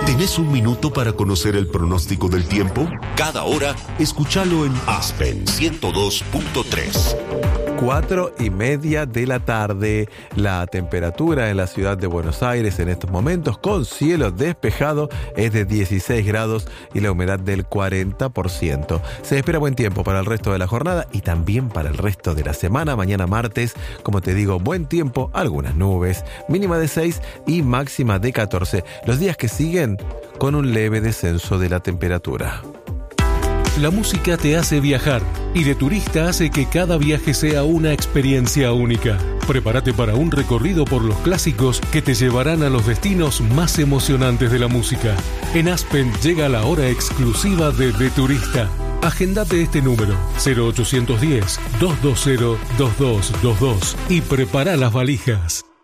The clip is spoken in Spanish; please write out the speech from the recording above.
¿Tenés un minuto para conocer el pronóstico del tiempo? Cada hora, escúchalo en Aspen 102.3. 4:30 de la tarde, la temperatura en la ciudad de Buenos Aires en estos momentos con cielo despejado es de 16 grados y la humedad del 40%. Se espera buen tiempo para el resto de la jornada y también para el resto de la semana. Mañana martes, como te digo, buen tiempo, algunas nubes, mínima de 6 y máxima de 14. Los días que siguen con un leve descenso de la temperatura. La música te hace viajar y de turista hace que cada viaje sea una experiencia única. Prepárate para un recorrido por los clásicos que te llevarán a los destinos más emocionantes de la música. En Aspen llega la hora exclusiva de Turista. Agendate este número 0810-220-2222 y prepara las valijas.